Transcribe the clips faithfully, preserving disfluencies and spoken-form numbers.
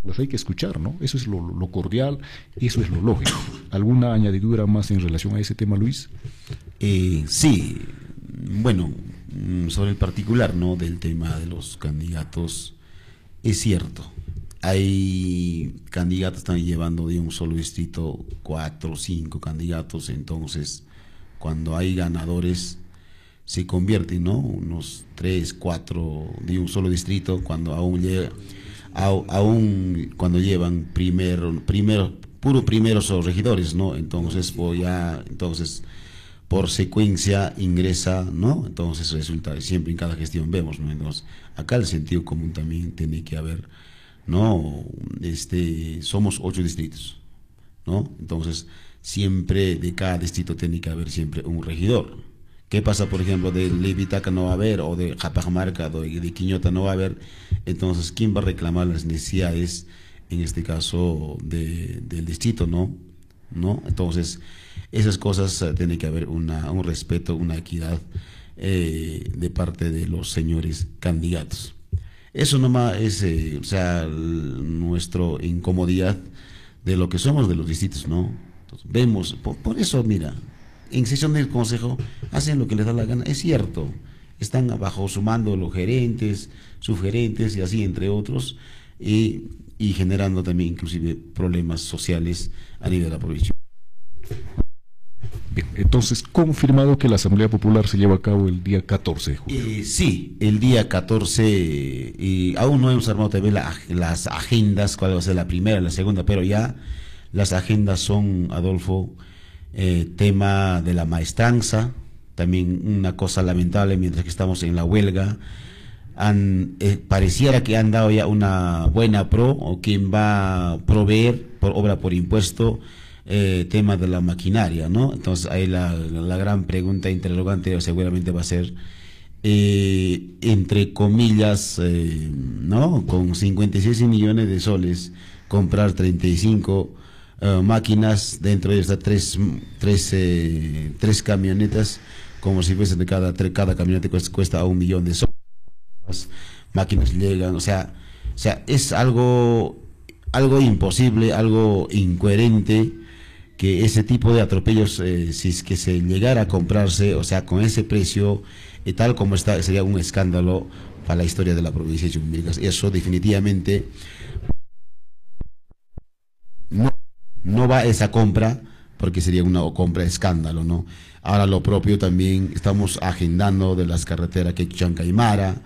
las hay que escuchar, ¿no? Eso es lo, lo cordial, eso es lo lógico. ¿Alguna añadidura más en relación a ese tema, Luis? Eh, sí, bueno, sobre el particular, ¿no?, del tema de los candidatos, es cierto. Hay candidatos que están llevando de un solo distrito cuatro o cinco candidatos, entonces cuando hay ganadores se convierten, ¿no?, unos tres, cuatro de un solo distrito, cuando aún llega, aún cuando llevan primero, primero, puro primeros o regidores, ¿no? Entonces voy a, entonces por secuencia ingresa, ¿no? Entonces resulta, siempre en cada gestión vemos, ¿no? Entonces acá el sentido común también tiene que haber, ¿no? Este, somos ocho distritos, ¿no? Entonces siempre de cada distrito tiene que haber siempre un regidor. ¿Qué pasa, por ejemplo, de Libitaca no va a haber, o de Japajamarca, o de, de Quiñota no va a haber? Entonces, ¿quién va a reclamar las necesidades, en este caso, de, del distrito, no? ¿No? Entonces, esas cosas uh, tiene que haber una, un respeto, una equidad eh, de parte de los señores candidatos. Eso nomás es, eh, o sea, el, nuestro incomodidad de lo que somos de los distritos, ¿no? Entonces, vemos, por, por eso, mira, en sesión del consejo hacen lo que les da la gana, es cierto, están bajo su mando los gerentes, subgerentes y así entre otros, y, y generando también inclusive problemas sociales a nivel de la provincia. Bien, entonces, confirmado que la Asamblea Popular se lleva a cabo el día catorce de julio. Eh, sí, el día catorce, y aún no hemos armado también la, las agendas, cuál va a ser la primera, la segunda, pero ya las agendas son, Adolfo, Eh, tema de la maestranza, también una cosa lamentable mientras que estamos en la huelga, han, eh, pareciera que han dado ya una buena pro, o quien va a proveer por obra por impuesto, eh, tema de la maquinaria, ¿no? Entonces ahí la, la gran pregunta interrogante seguramente va a ser, eh, entre comillas, eh, ¿no?, con cincuenta y seis millones de soles, comprar treinta y cinco Uh, máquinas, dentro de estas tres, tres, eh, tres camionetas, como si fuese de cada, cada camioneta cuesta, cuesta a un millón de soles, las máquinas llegan, o sea, o sea, es algo, algo imposible, algo incoherente, que ese tipo de atropellos, eh, si es que se llegara a comprarse, o sea, con ese precio, eh, tal como está, sería un escándalo para la historia de la provincia de Chuquimviricas. Eso definitivamente no no va esa compra, porque sería una compra escándalo, ¿no? Ahora lo propio también estamos agendando de las carreteras que Chancaymara,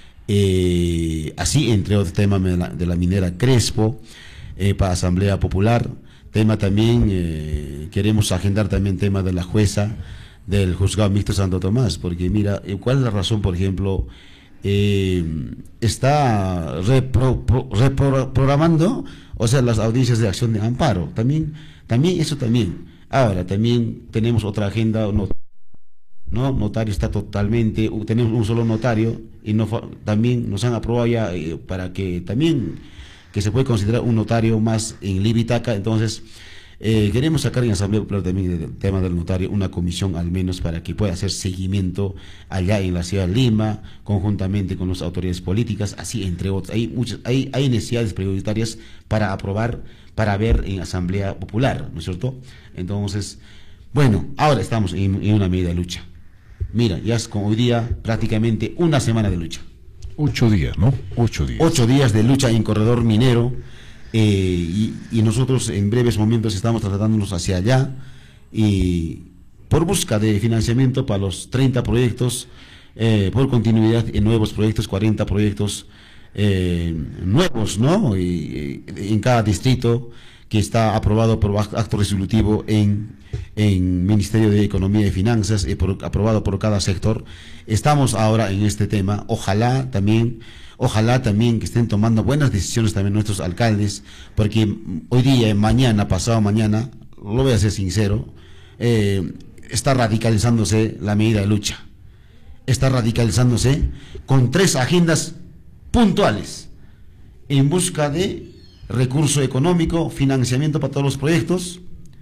eh, así entre otros temas de la, de la minera Crespo, eh, para Asamblea Popular, tema también, eh, queremos agendar también tema de la jueza del Juzgado Mixto Santo Tomás, porque mira, ¿cuál es la razón, por ejemplo? Eh, está repro, pro, reprogramando, o sea, las audiencias de acción de amparo, también, también eso también. Ahora, también tenemos otra agenda, no, no notario está totalmente, tenemos un solo notario, y no también nos han aprobado ya, eh, para que también, que se puede considerar un notario más en Libitaca. Entonces, Eh, queremos sacar en Asamblea Popular también del tema del notario una comisión al menos para que pueda hacer seguimiento allá en la ciudad de Lima, conjuntamente con las autoridades políticas, así entre otros. Hay muchas, hay, hay necesidades prioritarias para aprobar, para ver en Asamblea Popular, ¿no es cierto? Entonces, bueno, ahora estamos en, en una medida de lucha. Mira, ya es como hoy día prácticamente una semana de lucha. Ocho días, ¿no? Ocho días. Ocho días de lucha en corredor minero. Eh, y, y nosotros en breves momentos estamos trasladándonos hacia allá, y por busca de financiamiento para los treinta proyectos, eh, por continuidad en nuevos proyectos, cuarenta proyectos eh, nuevos, ¿no? Y, y, en cada distrito, que está aprobado por acto resolutivo en, en Ministerio de Economía y Finanzas, y por, aprobado por cada sector. Estamos ahora en este tema, ojalá también Ojalá también que estén tomando buenas decisiones también nuestros alcaldes, porque hoy día, mañana, pasado mañana, lo voy a ser sincero, eh, está radicalizándose la medida de lucha. Está radicalizándose con tres agendas puntuales en busca de recurso económico, financiamiento para todos los proyectos.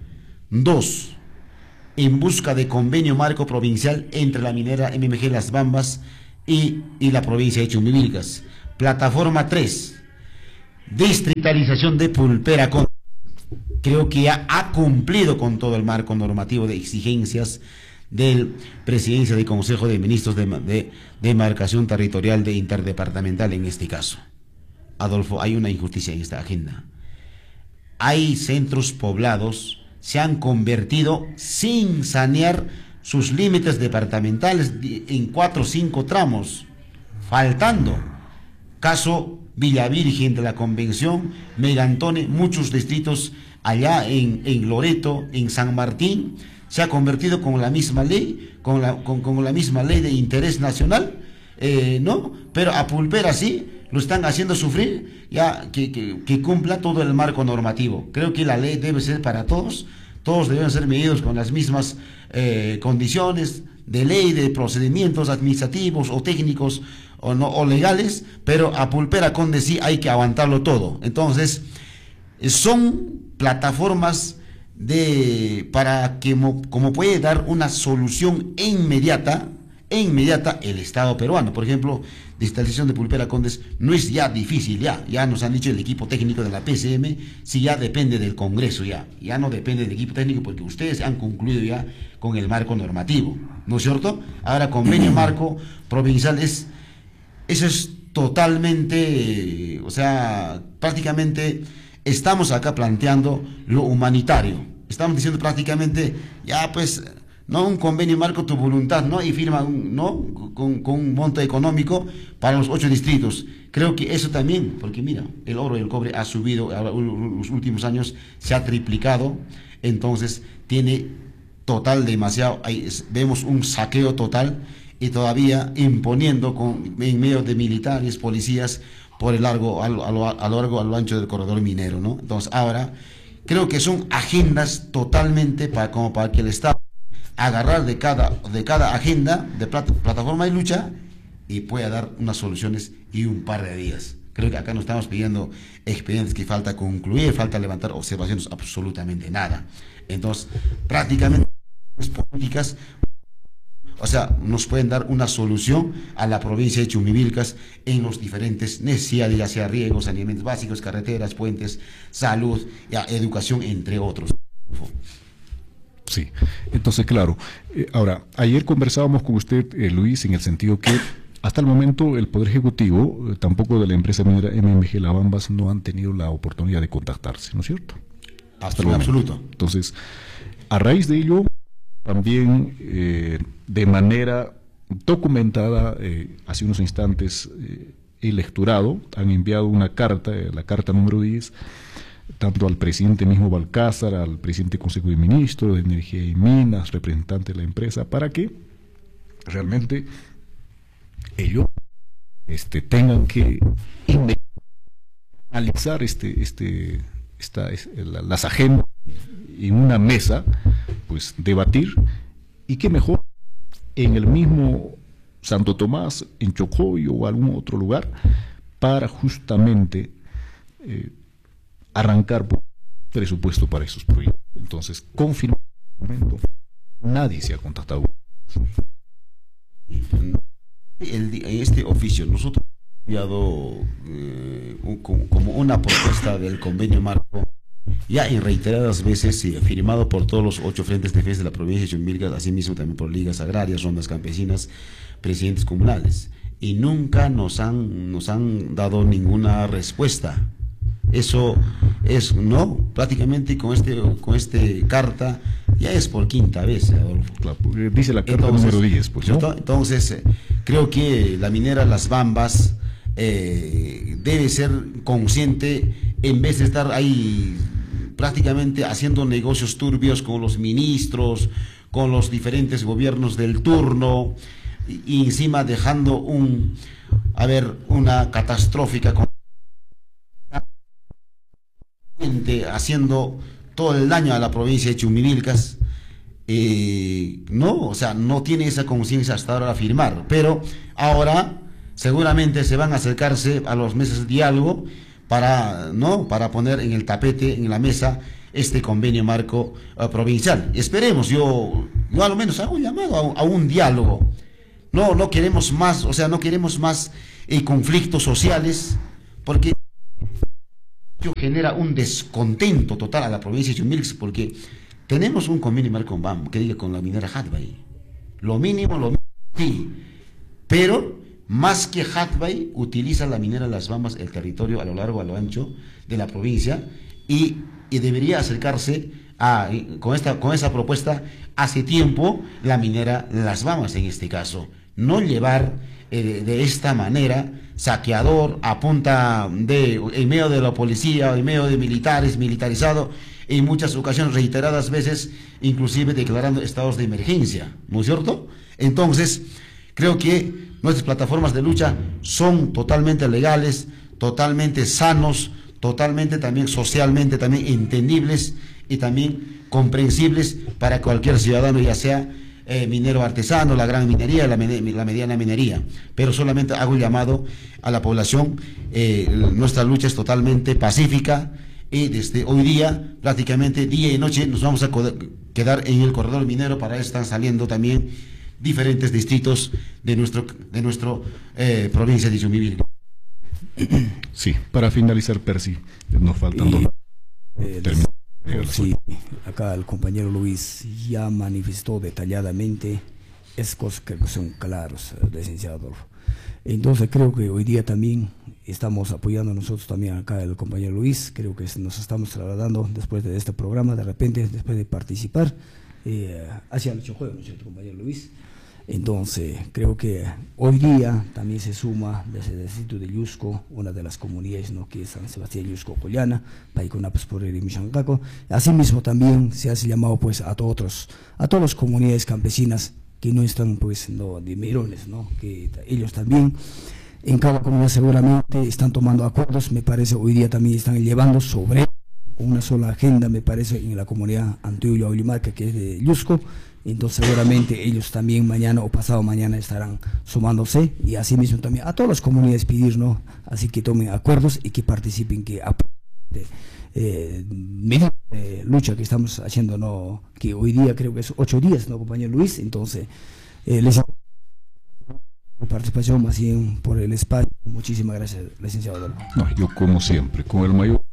Dos, en busca de convenio marco provincial entre la minera M M G Las Bambas y, y la provincia de Chuquimviricas. Plataforma tres, distritalización de Pulpera Condes. Creo que ya ha cumplido con todo el marco normativo de exigencias del Presidencia del Consejo de Ministros de, de Demarcación Territorial de Interdepartamental en este caso. Adolfo, hay una injusticia en esta agenda. Hay centros poblados, se han convertido sin sanear sus límites departamentales en cuatro o cinco tramos, faltando. Caso Villa Virgen de la Convención, Megantone, muchos distritos allá en, en Loreto, en San Martín, se ha convertido con la misma ley, con la, con, con la misma ley de interés nacional, eh, ¿no? Pero a Pulpera sí, lo están haciendo sufrir, ya que, que, que cumpla todo el marco normativo. Creo que la ley debe ser para todos, todos deben ser medidos con las mismas eh, condiciones de ley, de procedimientos administrativos o técnicos o, no, o legales, pero a Pulpera Condes sí hay que aguantarlo todo. Entonces, son plataformas de para que como puede dar una solución inmediata, inmediata el Estado peruano. Por ejemplo, digitalización de Pulpera Condes no es ya difícil, ya, ya nos han dicho el equipo técnico de la P C M, si ya depende del Congreso, ya, ya no depende del equipo técnico porque ustedes han concluido ya con el marco normativo, ¿no es cierto? Ahora convenio marco provincial es, eso es totalmente, o sea, prácticamente estamos acá planteando lo humanitario, estamos diciendo prácticamente, ya pues, no un convenio marco tu voluntad, ¿no? Y firman, ¿no? Con, con un monto económico para los ocho distritos. Creo que eso también, porque mira, el oro y el cobre ha subido, en los últimos años se ha triplicado, entonces tiene total demasiado, hay, vemos un saqueo total y todavía imponiendo con, en medio de militares, policías, por el largo, a lo, a lo, a lo largo, a lo ancho del corredor minero, ¿no? Entonces ahora, creo que son agendas totalmente para, como para que el Estado agarrar de cada, de cada agenda de plat plataforma de lucha y pueda dar unas soluciones y un par de días. Creo que acá no estamos pidiendo expedientes que falta concluir, falta levantar observaciones, absolutamente nada. Entonces, prácticamente las políticas, o sea, nos pueden dar una solución a la provincia de Chumivilcas en los diferentes necesidades, ya sea riegos, saneamientos básicos, carreteras, puentes, salud, ya, educación, entre otros. Sí, entonces claro, eh, ahora, ayer conversábamos con usted, eh, Luis, en el sentido que hasta el momento el Poder Ejecutivo, eh, tampoco de la empresa minera M M G Labambas, no han tenido la oportunidad de contactarse, ¿no es cierto? Hasta el momento. Absoluto. Entonces, a raíz de ello, también eh, de manera documentada, eh, hace unos instantes, eh, electorado, han enviado una carta, eh, la carta número diez, tanto al presidente mismo Balcázar, al presidente del Consejo de Ministros de Energía y Minas, representante de la empresa, para que realmente ellos este, tengan que analizar este, este, esta, la, las agendas en una mesa, pues debatir, y qué mejor en el mismo Santo Tomás, en Chocoyo o algún otro lugar, para justamente eh, arrancar por presupuesto para esos proyectos. Entonces, confirmo, nadie se ha contactado. El, en este oficio, nosotros hemos enviado eh, un, como una propuesta del convenio marco, ya en reiteradas veces, eh, firmado por todos los ocho frentes de defensa de la provincia de Chumbilcas, asimismo también por ligas agrarias, rondas campesinas, presidentes comunales, y nunca nos han, nos han dado ninguna respuesta. Eso es, no, prácticamente con este con este carta ya es por quinta vez, Adolfo. Claro, dice la carta entonces, número diez, pues, ¿no? Entonces, eh, creo que la minera Las Bambas eh, debe ser consciente, en vez de estar ahí prácticamente haciendo negocios turbios con los ministros, con los diferentes gobiernos del turno, y, y encima dejando un, a ver, una catastrófica haciendo todo el daño a la provincia de Chumivilcas, eh, no, o sea, no tiene esa conciencia hasta ahora a firmar, pero ahora seguramente se van a acercarse a los meses de diálogo para, no, para poner en el tapete, en la mesa, este convenio marco uh, provincial. Esperemos, yo, yo a lo menos hago un llamado a, a un diálogo. No, no queremos más, o sea, no queremos más eh, conflictos sociales, porque genera un descontento total a la provincia de Chumilcas, porque tenemos un convenio marco con B A M, que diga con la minera Hatbay. Lo mínimo, lo mínimo, sí. Pero, más que Hatbay, utiliza la minera Las Bambas el territorio a lo largo, a lo ancho de la provincia, y, y debería acercarse a, con, esta, con esa propuesta, hace tiempo, la minera Las Bambas en este caso. No llevar eh, de, de esta manera, saqueador, a punta de, en medio de la policía, en medio de militares, militarizado, en muchas ocasiones, reiteradas veces, inclusive declarando estados de emergencia, ¿no es cierto? Entonces, creo que nuestras plataformas de lucha son totalmente legales, totalmente sanos, totalmente también socialmente también entendibles y también comprensibles para cualquier ciudadano, ya sea eh, minero artesano, la gran minería, la, la mediana minería. Pero solamente hago el llamado a la población, eh, nuestra lucha es totalmente pacífica, y desde hoy día, prácticamente día y noche, nos vamos a quedar en el corredor minero. Para eso están saliendo también diferentes distritos de nuestro de nuestro eh, provincia de Chumbivilcas. Sí, para finalizar, Percy, nos faltan dos. Eh, sí, acá el compañero Luis ya manifestó detalladamente, es cosas que son claros, licenciado Adolfo. Entonces creo que hoy día también estamos apoyando nosotros también acá el compañero Luis, creo que nos estamos trasladando después de este programa, de repente, después de participar, eh, hacia el juego, nuestro compañero Luis. Entonces, creo que hoy día también se suma desde el distrito de Yusco, una de las comunidades, ¿no?, que es San Sebastián Yusco Collana, Paiconapes por el Mishancaco. Asimismo también se hace llamado pues a todos, a todas las comunidades campesinas que no están pues no de Mirones, ¿no?, que ellos también en cada comunidad seguramente están tomando acuerdos. Me parece hoy día también están llevando sobre una sola agenda, me parece, en la comunidad Antioquia Olimarca, que es de Yusco. Entonces seguramente ellos también mañana o pasado mañana estarán sumándose, y asimismo también a todas las comunidades pedir, ¿no?, así que tomen acuerdos y que participen, que de, eh, eh, lucha que estamos haciendo, ¿no?, que hoy día creo que es ocho días, ¿no, compañero Luis? Entonces eh, les participación más bien por el espacio. Muchísimas gracias, licenciado. No, yo como siempre, con el mayor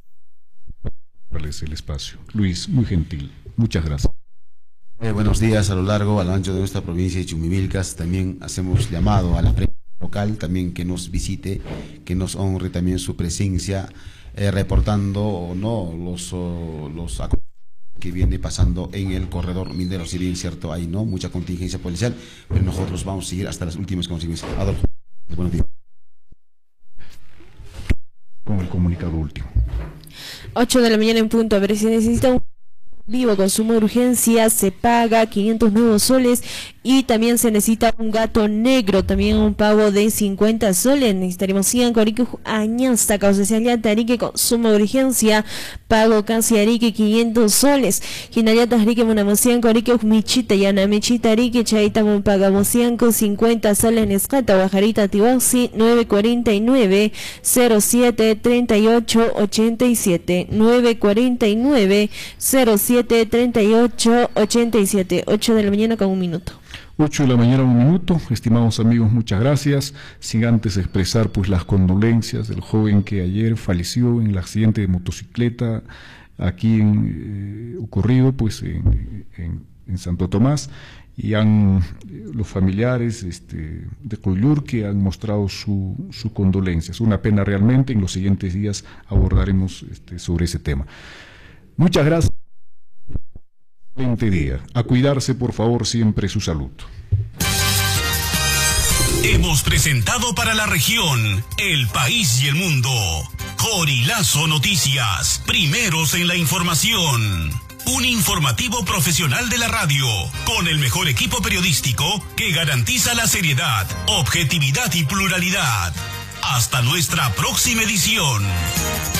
el espacio. Luis, muy gentil, muchas gracias. Eh, buenos días a lo largo, a lo ancho de nuestra provincia de Chumbivilcas. También hacemos llamado a la prensa local también que nos visite, que nos honre también su presencia, eh, reportando o no los, o, los que viene pasando en el corredor minero. Si bien cierto, hay no mucha contingencia policial, pero nosotros vamos a seguir hasta las últimas consecuencias. Adolfo, buenos días. Con el comunicado último. ocho de la mañana en punto. A ver si necesita un vivo consumo de urgencia, se paga quinientos nuevos soles, y también se necesita un gato negro, también un pago de cincuenta soles. Necesitaremos cien corique añasta, causa tarique, consumo de urgencia, pago casi arique quinientos soles. Ginayatas rique monamocian corique michita yana michita rique chaita mon pagamos cien con cincuenta soles. Nescata bajarita tiboxi nueve cuarenta y nueve cero siete treinta y ocho ochenta y siete nueve cuarenta y nueve cero siete treinta y ocho ochenta y siete. Ocho de la mañana con un minuto. ocho de la mañana, un minuto. Estimados amigos, muchas gracias. Sin antes expresar pues las condolencias del joven que ayer falleció en el accidente de motocicleta aquí en, eh, ocurrido pues en, en, en Santo Tomás, y han los familiares este, de Collur que han mostrado su, su condolencia. Es una pena realmente. En los siguientes días abordaremos este, sobre ese tema. Muchas gracias. Día. A cuidarse, por favor, siempre su salud. Hemos presentado para la región, el país y el mundo, Corilazo Noticias, primeros en la información. Un informativo profesional de la radio, con el mejor equipo periodístico que garantiza la seriedad, objetividad y pluralidad. Hasta nuestra próxima edición.